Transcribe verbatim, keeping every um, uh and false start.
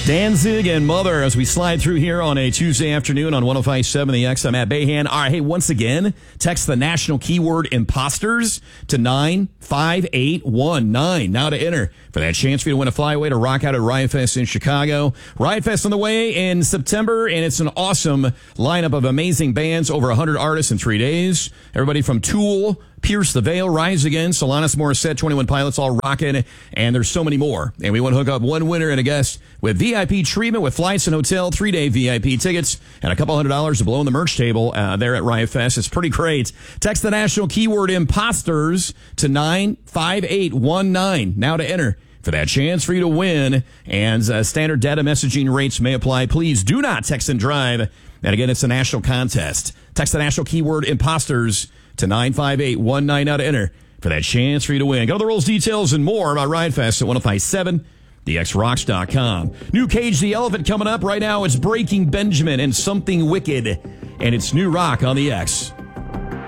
Danzig and Mother as we slide through here on a Tuesday afternoon on one oh five point seven The X. I'm Matt Bahan. All right, hey, once again, text the national keyword imposters to nine five eight one nine. Now to enter for that chance for you to win a flyaway to rock out at Riot Fest in Chicago. Riot Fest on the way in September, and it's an awesome lineup of amazing bands, over one hundred artists in three days. Everybody from Tool, Pierce the Veil, Rise Against, Alanis Morissette, twenty-one Pilots, all rocking, and there's so many more. And we want to hook up one winner and a guest with V I P treatment with flights and hotel, three-day V I P tickets, and a couple hundred dollars to blow on the merch table uh, there at Riot Fest. It's pretty great. Text the national keyword imposters to nine five eight one nine. Now to enter for that chance for you to win. And uh, standard data messaging rates may apply. Please do not text and drive. And again, it's a national contest. Text the national keyword imposters to nine five eight one nine now to enter for that chance for you to win. Go to the rules, details, and more about Riot Fest at one oh five point seven the x rocks dot com. New Cage the Elephant coming up right now. It's Breaking Benjamin and Something Wicked, and it's new rock on the X.